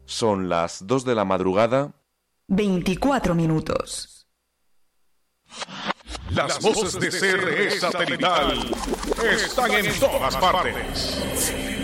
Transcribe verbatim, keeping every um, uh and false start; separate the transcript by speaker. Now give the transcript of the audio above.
Speaker 1: Son las dos de la madrugada.
Speaker 2: veinticuatro minutos.
Speaker 3: Las voces de C R E Satelital están en todas partes.